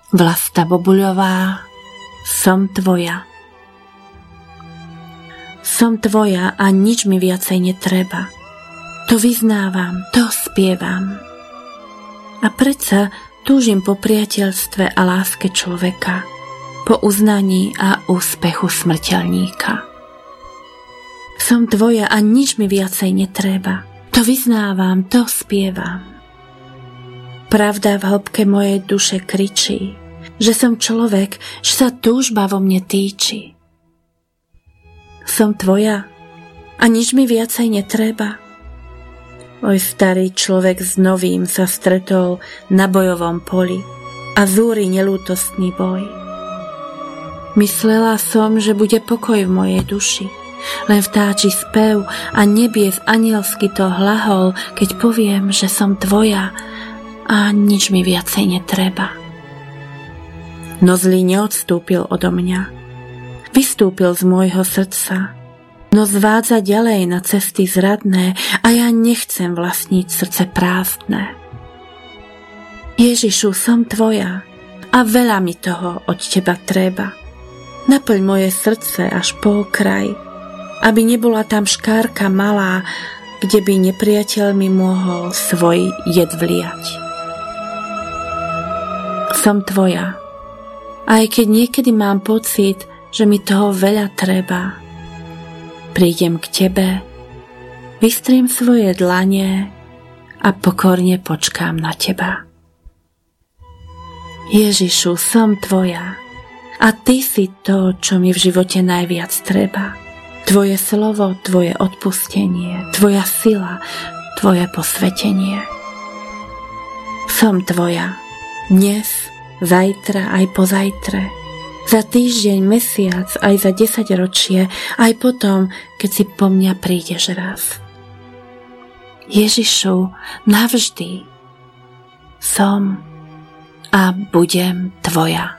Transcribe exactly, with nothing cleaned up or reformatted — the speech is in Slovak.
Vlasta Bobuľová, som tvoja. Som tvoja a nič mi viacej netreba. To vyznávam, to spievam. A predsa túžim po priateľstve a láske človeka, po uznaní a úspechu smrteľníka. Som tvoja a nič mi viacej netreba. To vyznávam, to spievam. Pravda v hĺbke mojej duše kričí, že som človek, že sa túžba vo mne týči. Som tvoja a nič mi viacej netreba. Oj, starý človek s novým sa stretol na bojovom poli a zúri nelútostný boj. Myslela som, že bude pokoj v mojej duši, len vtáči spev a nebies anielsky to hlahol, keď poviem, že som tvoja a nič mi viacej netreba. No zlý neodstúpil odo mňa, vystúpil z môjho srdca, no zvádza ďalej na cesty zradné a ja nechcem vlastniť srdce prázdne. Ježišu, som tvoja a veľa mi toho od teba treba. Naplň moje srdce až po okraj, aby nebola tam škárka malá, kde by nepriateľ mi mohol svoj jed vliať. Som tvoja, aj keď niekedy mám pocit, že mi toho veľa treba. Prídem k tebe, vystriem svoje dlane a pokorne počkám na teba. Ježišu, som tvoja a ty si to, čo mi v živote najviac treba. Tvoje slovo, tvoje odpustenie, tvoja sila, tvoje posvetenie. Som tvoja dnes, zajtra aj pozajtre, za týždeň, mesiac, aj za desaťročie, aj potom, keď si po mňa prídeš raz. Ježišu, navždy som a budem tvoja.